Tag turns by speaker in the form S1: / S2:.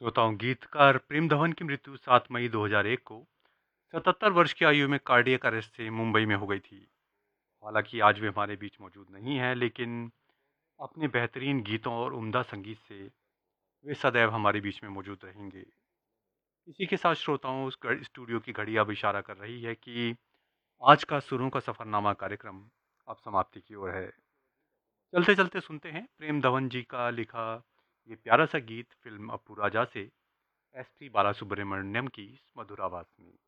S1: श्रोताओं, गीतकार प्रेम धवन की मृत्यु 7 मई 2001 को 77 वर्ष की आयु में कार्डियक अरेस्ट से मुंबई में हो गई थी। हालांकि आज वे हमारे बीच मौजूद नहीं है, लेकिन अपने बेहतरीन गीतों और उम्दा संगीत से वे सदैव हमारे बीच में मौजूद रहेंगे। इसी के साथ श्रोताओं, स्टूडियो की घड़ी अब इशारा कर रही है कि आज का सुरों का सफरनामा कार्यक्रम अब समाप्ति की ओर है। चलते चलते सुनते हैं प्रेम धवन जी का लिखा ये प्यारा सा गीत फिल्म अप्पू राजा से एस पी बालासुब्रमण्यम की इस मधुर आवाज में।